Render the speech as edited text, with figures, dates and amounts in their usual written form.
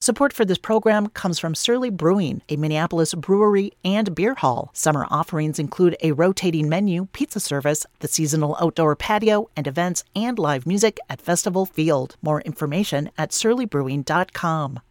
Support for this program comes from Surly Brewing, a Minneapolis brewery and beer hall. Summer offerings include a rotating menu, pizza service, the seasonal outdoor patio, and events and live music at Festival Field. More information at surlybrewing.com.